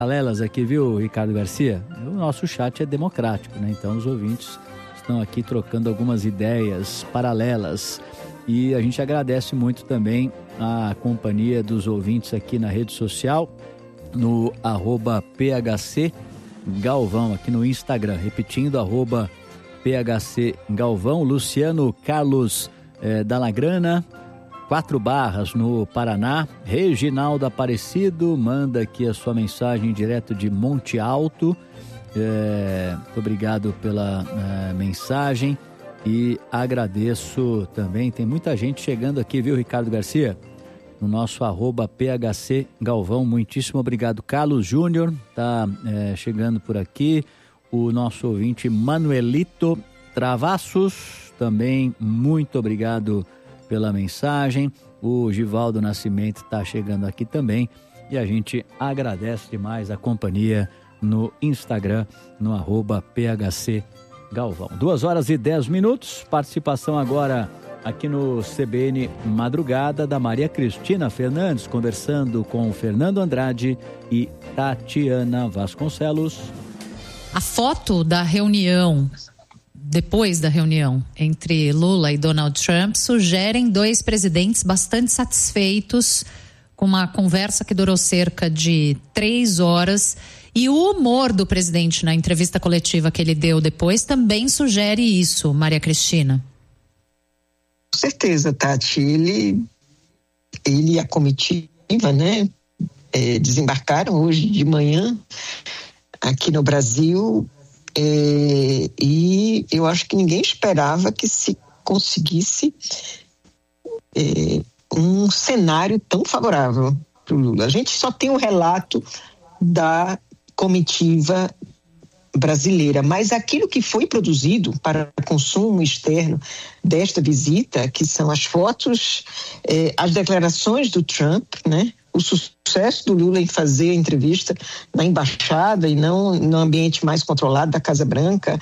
paralelas aqui, viu, Ricardo Garcia? O nosso chat é democrático, né? Então os ouvintes estão aqui trocando algumas ideias paralelas. E a gente agradece muito também a companhia dos ouvintes aqui na rede social, no @PHC Galvão, aqui no Instagram, repetindo, @PHC Galvão. Luciano Carlos Dalagrana, 4 Barras, no Paraná. Reginaldo Aparecido manda aqui a sua mensagem direto de Monte Alto. Muito obrigado pela mensagem e agradeço também. Tem muita gente chegando aqui, viu, Ricardo Garcia? No nosso @PHC Galvão. Muitíssimo obrigado. Carlos Júnior tá chegando por aqui. O nosso ouvinte Manuelito Travassos também, muito obrigado pela mensagem. O Givaldo Nascimento está chegando aqui também e a gente agradece demais a companhia no Instagram, no @PHC Galvão. 2h10. Participação agora aqui no CBN Madrugada da Maria Cristina Fernandes, conversando com o Fernando Andrade e Tatiana Vasconcelos. A foto da reunião, depois da reunião entre Lula e Donald Trump, sugerem 2 presidentes bastante satisfeitos com uma conversa que durou cerca de 3 horas. E o humor do presidente na entrevista coletiva que ele deu depois também sugere isso, Maria Cristina. Com certeza, Tati. Ele e a comitiva, né, desembarcaram hoje de manhã aqui no Brasil. E eu acho que ninguém esperava que se conseguisse um cenário tão favorável para o Lula. A gente só tem o relato da comitiva brasileira, mas aquilo que foi produzido para consumo externo desta visita, que são as fotos, as declarações do Trump, né? O sucesso do Lula em fazer a entrevista na embaixada e não no ambiente mais controlado da Casa Branca,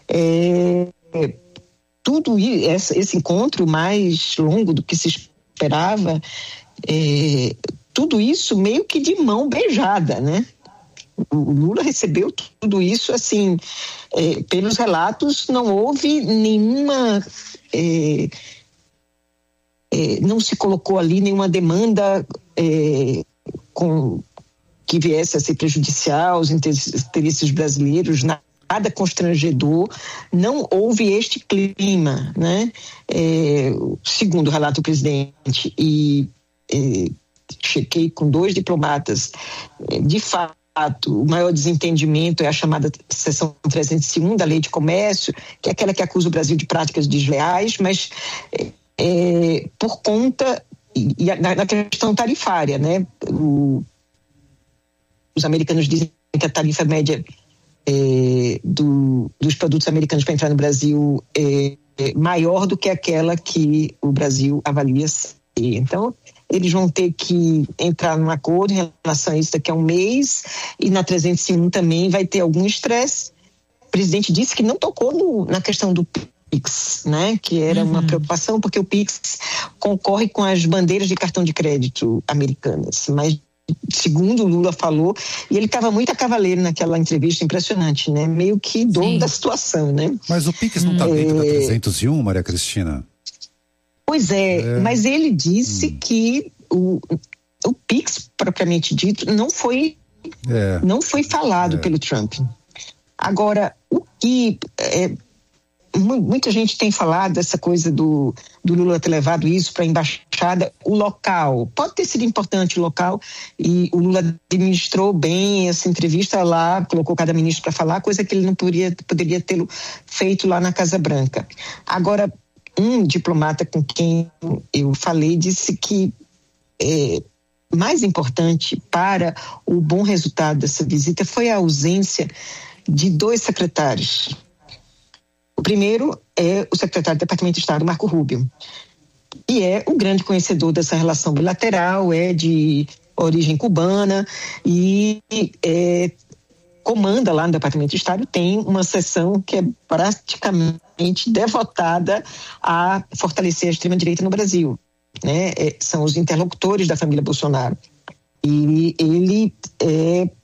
tudo esse encontro mais longo do que se esperava, tudo isso meio que de mão beijada, né? O Lula recebeu tudo isso, assim, pelos relatos, não houve nenhuma... não se colocou ali nenhuma demanda que viesse a ser prejudicial aos interesses brasileiros, nada constrangedor, não houve este clima, né? Segundo o relato do presidente, e chequei com 2 diplomatas, de fato, o maior desentendimento é a chamada seção 301 da Lei de Comércio, que é aquela que acusa o Brasil de práticas desleais, mas por conta na questão tarifária, né? Os americanos dizem que a tarifa média dos produtos americanos para entrar no Brasil é maior do que aquela que o Brasil avalia ser. Então, eles vão ter que entrar num acordo em relação a isso daqui a um mês, e na 301 também vai ter algum estresse. O presidente disse que não tocou na questão do PIX, né? Que era uma preocupação, porque o PIX concorre com as bandeiras de cartão de crédito americanas, mas segundo o Lula falou, e ele estava muito a cavaleiro naquela entrevista, impressionante, né? Meio que dono da situação, né? Mas o PIX não está dentro da 301, Maria Cristina? Pois mas ele disse que o PIX, propriamente dito, não foi falado pelo Trump. Agora, o que... muita gente tem falado dessa coisa do Lula ter levado isso para a embaixada, o local. Pode ter sido importante o local, e o Lula administrou bem essa entrevista lá, colocou cada ministro para falar, coisa que ele não poderia tê-lo feito lá na Casa Branca. Agora, um diplomata com quem eu falei disse que mais importante para o bom resultado dessa visita foi a ausência de 2 secretários. O primeiro é o secretário do Departamento de Estado, Marco Rubio, e é um grande conhecedor dessa relação bilateral, é de origem cubana e comanda lá no Departamento de Estado, tem uma seção que é praticamente devotada a fortalecer a extrema-direita no Brasil, né? São os interlocutores da família Bolsonaro. E ele é